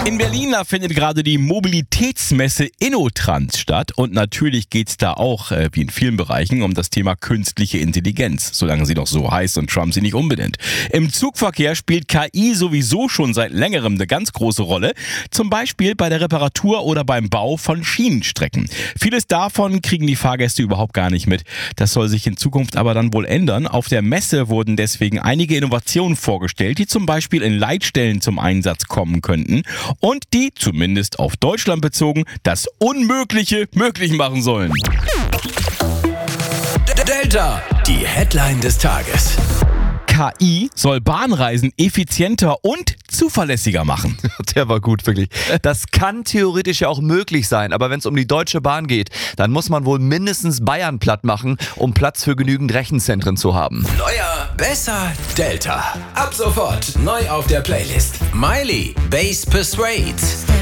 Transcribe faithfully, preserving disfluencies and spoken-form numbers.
In Berlin da findet gerade die Mobilitätsmesse InnoTrans statt und natürlich geht es da auch, äh, wie in vielen Bereichen, um das Thema künstliche Intelligenz, solange sie noch so heißt und Trump sie nicht umbenennt. Im Zugverkehr spielt K I sowieso schon seit längerem eine ganz große Rolle, zum Beispiel bei der Reparatur oder beim Bau von Schienenstrecken. Vieles davon kriegen die Fahrgäste überhaupt gar nicht mit. Das soll sich in Zukunft aber dann wohl ändern. Auf der Messe wurden deswegen einige Innovationen vorgestellt, die zum Beispiel in Leitstellen zum Einsatz kommen könnten und die, zumindest auf Deutschland bezogen, das Unmögliche möglich machen sollen. Delta, die Headline des Tages. K I soll Bahnreisen effizienter und zuverlässiger machen. Der war gut, wirklich. Das kann theoretisch ja auch möglich sein, aber wenn es um die Deutsche Bahn geht, dann muss man wohl mindestens Bayern platt machen, um Platz für genügend Rechenzentren zu haben. Neuer, besser, Delta. Ab sofort neu auf der Playlist. Miley, Bass Persuade.